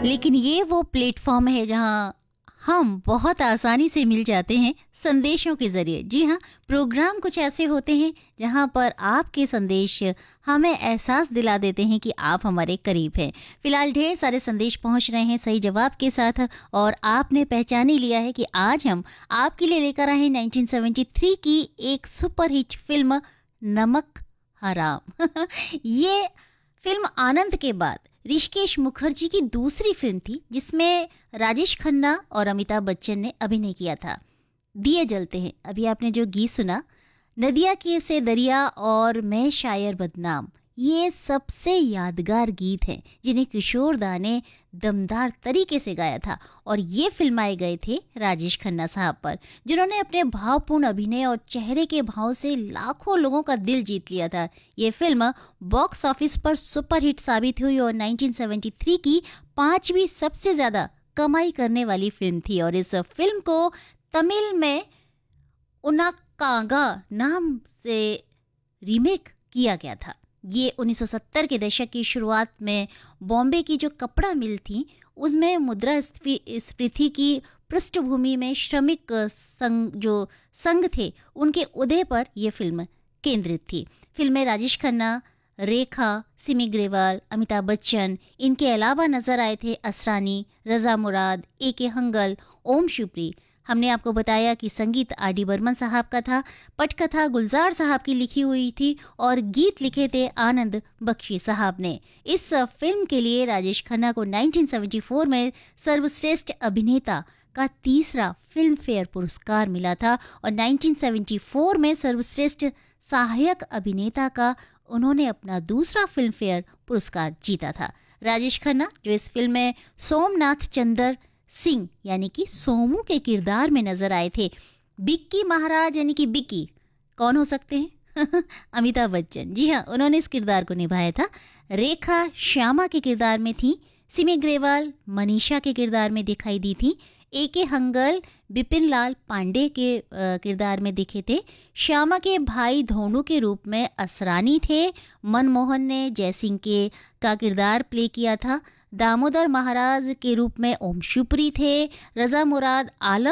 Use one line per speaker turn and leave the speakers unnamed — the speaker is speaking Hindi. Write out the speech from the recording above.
लेकिन ये वो प्लेटफॉर्म है जहाँ हम बहुत आसानी से मिल जाते हैं संदेशों के जरिए। जी हाँ, प्रोग्राम कुछ ऐसे होते हैं जहाँ पर आपके संदेश हमें एहसास दिला देते हैं कि आप हमारे करीब हैं। फिलहाल ढेर सारे संदेश पहुँच रहे हैं सही जवाब के साथ, और आपने पहचान ही लिया है कि आज हम आपके लिए लेकर आए हैं 1973 की एक सुपरहिट फिल्म नमक हराम। ये फिल्म आनंद के बाद ऋषिकेश मुखर्जी की दूसरी फिल्म थी जिसमें राजेश खन्ना और अमिताभ बच्चन ने अभिनय किया था। दिए जलते हैं, अभी आपने जो गीत सुना, नदिया के से दरिया और मैं शायर बदनाम, ये सबसे यादगार गीत हैं जिन्हें किशोर दा ने दमदार तरीके से गाया था। और ये फिल्माए गए थे राजेश खन्ना साहब पर, जिन्होंने अपने भावपूर्ण अभिनय और चेहरे के भाव से लाखों लोगों का दिल जीत लिया था। ये फिल्म बॉक्स ऑफिस पर सुपरहिट साबित हुई और 1973 की 5वीं सबसे ज्यादा कमाई करने वाली फिल्म थी। और इस फिल्म को तमिल में उनाकागा नाम से रीमेक किया गया था। ये 1970 के दशक की शुरुआत में बॉम्बे की जो कपड़ा मिल थी उसमें मुद्रास्फीति की पृष्ठभूमि में श्रमिक संघ थे उनके उदय पर यह फिल्म केंद्रित थी। फिल्म में राजेश खन्ना, रेखा, सिमी ग्रेवाल, अमिताभ बच्चन, इनके अलावा नजर आए थे असरानी, रजा मुराद, ए.के. हंगल, ओम शिवपुरी। हमने आपको बताया कि संगीत आर.डी. बर्मन साहब का था, पटकथा गुलजार साहब की लिखी हुई थी और गीत लिखे थे आनंद बख्शी साहब ने। इस फिल्म के लिए राजेश खन्ना को 1974 में सर्वश्रेष्ठ अभिनेता का तीसरा फिल्म फेयर पुरस्कार मिला था और 1974 में सर्वश्रेष्ठ सहायक अभिनेता का उन्होंने अपना दूसरा फिल्म फेयर पुरस्कार जीता था। राजेश खन्ना जो इस फिल्म में सोमनाथ चंद्र सिंह यानी कि सोमू के किरदार में नजर आए थे। बिक्की महाराज यानी कि बिक्की कौन हो सकते हैं? अमिताभ बच्चन। जी हाँ, उन्होंने इस किरदार को निभाया था। रेखा श्यामा के किरदार में थी। सिमी ग्रेवाल मनीषा के किरदार में दिखाई दी थी। ए.के. हंगल बिपिन लाल पांडे के किरदार में दिखे थे। श्यामा के भाई धोनू के रूप में असरानी थे। मनमोहन ने जयसिंह के का किरदार प्ले किया था। दामोदर महाराज के रूप में ओम शिवपुरी थे। रजा मुराद आलम